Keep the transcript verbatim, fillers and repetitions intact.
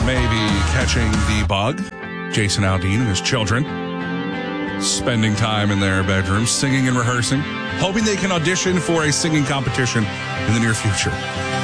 maybe catching the bug. Jason Aldean and his children spending time in their bedrooms, singing and rehearsing, hoping they can audition for a singing competition in the near future.